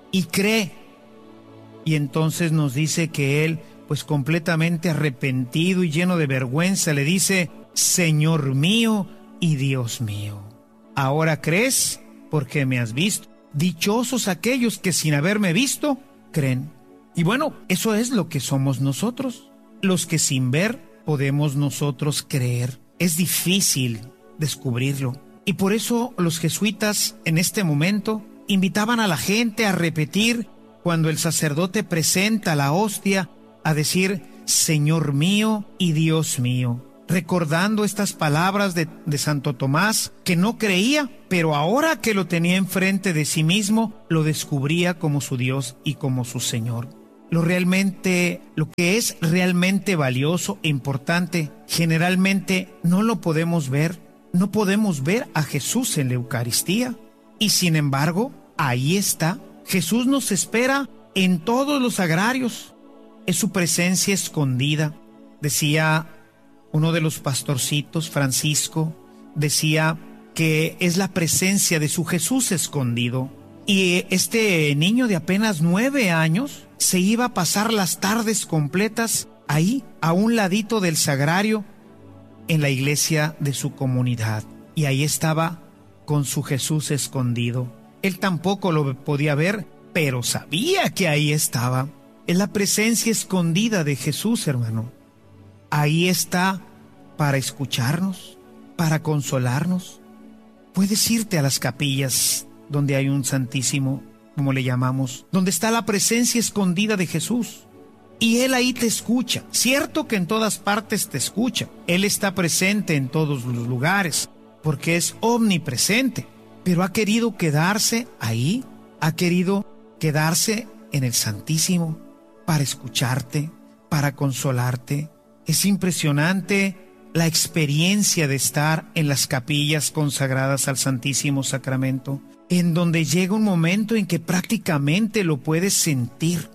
y cree. Y entonces nos dice que él, pues completamente arrepentido y lleno de vergüenza, le dice: Señor mío y Dios mío, ahora crees porque me has visto. Dichosos aquellos que sin haberme visto creen. Y bueno, eso es lo que somos nosotros, los que sin ver podemos nosotros creer. Es difícil descubrirlo. Y por eso los jesuitas en este momento invitaban a la gente a repetir, cuando el sacerdote presenta la hostia, a decir: Señor mío y Dios mío, recordando estas palabras de Santo Tomás, que no creía, pero ahora que lo tenía enfrente de sí mismo, lo descubría como su Dios y como su Señor. Lo que es realmente valioso e importante, generalmente no lo podemos ver. No podemos ver a Jesús en la Eucaristía. Y sin embargo, ahí está. Jesús nos espera en todos los sagrarios. Es su presencia escondida. Decía uno de los pastorcitos, Francisco, decía que es la presencia de su Jesús escondido. Y este niño de apenas 9 años se iba a pasar las tardes completas ahí, a un ladito del sagrario, en la iglesia de su comunidad. Y ahí estaba con su Jesús escondido. Él tampoco lo podía ver, pero sabía que ahí estaba. Es la presencia escondida de Jesús, hermano. Ahí está para escucharnos, para consolarnos. Puedes irte a las capillas donde hay un Santísimo, como le llamamos, donde está la presencia escondida de Jesús. Y Él ahí te escucha. Cierto que en todas partes te escucha. Él está presente en todos los lugares, porque es omnipresente. Pero ha querido quedarse ahí, ha querido quedarse en el Santísimo para escucharte, para consolarte. Es impresionante la experiencia de estar en las capillas consagradas al Santísimo Sacramento, en donde llega un momento en que prácticamente lo puedes sentir.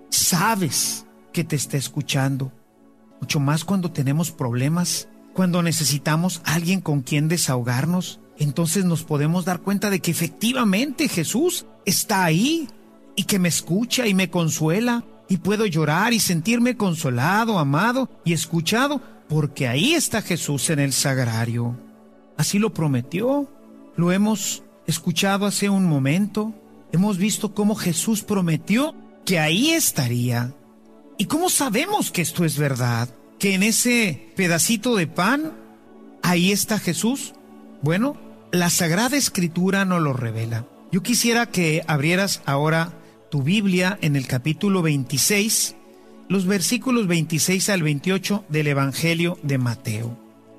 Sabes que te está escuchando. Mucho más cuando tenemos problemas, cuando necesitamos a alguien con quien desahogarnos. Entonces nos podemos dar cuenta de que efectivamente Jesús está ahí y que me escucha y me consuela, y puedo llorar y sentirme consolado, amado y escuchado, porque ahí está Jesús en el sagrario. Así lo prometió. Lo hemos escuchado hace un momento. Hemos visto cómo Jesús prometió que ahí estaría. ¿Y cómo sabemos que esto es verdad? Que en ese pedacito de pan, ahí está Jesús. Bueno, la Sagrada Escritura nos lo revela. Yo quisiera que abrieras ahora tu Biblia en el capítulo 26, los versículos 26 al 28 del Evangelio de Mateo.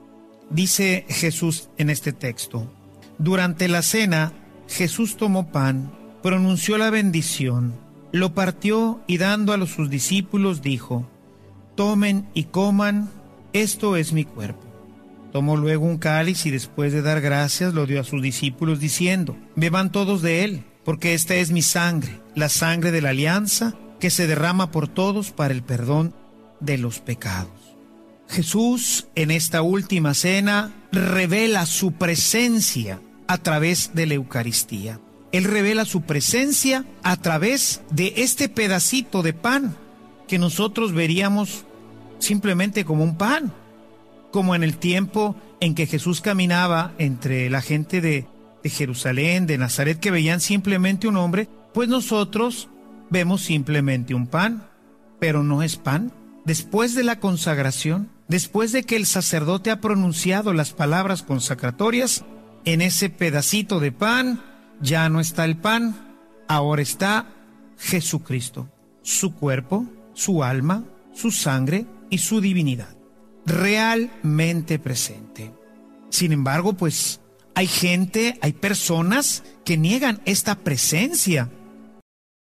Dice Jesús en este texto: durante la cena, Jesús tomó pan, pronunció la bendición, lo partió y dando a sus discípulos dijo: tomen y coman, esto es mi cuerpo. Tomó luego un cáliz y después de dar gracias lo dio a sus discípulos diciendo: beban todos de él, porque esta es mi sangre, la sangre de la alianza que se derrama por todos para el perdón de los pecados. Jesús en esta última cena revela su presencia a través de la Eucaristía. Él revela su presencia a través de este pedacito de pan que nosotros veríamos simplemente como un pan, como en el tiempo en que Jesús caminaba entre la gente de Jerusalén, de Nazaret, que veían simplemente un hombre, pues nosotros vemos simplemente un pan, pero no es pan. Después de la consagración, después de que el sacerdote ha pronunciado las palabras consacratorias, en ese pedacito de pan ya no está el pan, ahora está Jesucristo, su cuerpo, su alma, su sangre y su divinidad, realmente presente. Sin embargo, pues hay gente, hay personas que niegan esta presencia